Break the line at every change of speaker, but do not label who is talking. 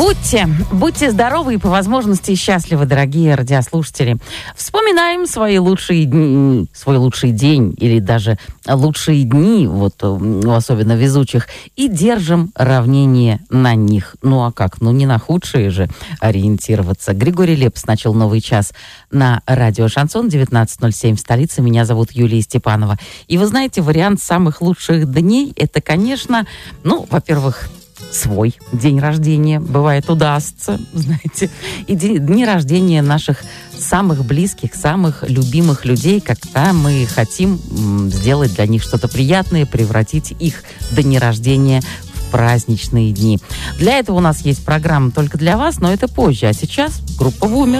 Будьте здоровы и по возможности счастливы, дорогие радиослушатели. Вспоминаем свои лучшие дни, свой лучший день или даже лучшие дни, вот у особенно везучих, и держим равнение на них. Ну а как? Ну не на худшие же ориентироваться. Григорий Лепс начал новый час на радио «Шансон», 19:07 в столице. Меня зовут Юлия Степанова. И вы знаете, вариант самых лучших дней, это, конечно, во-первых, свой день рождения, бывает, удастся, знаете, и дни рождения наших самых близких, самых любимых людей, когда мы хотим сделать для них что-то приятное, превратить их дни рождения в праздничные дни. Для этого у нас есть программа только для вас, но это позже. А сейчас группа «Бумер».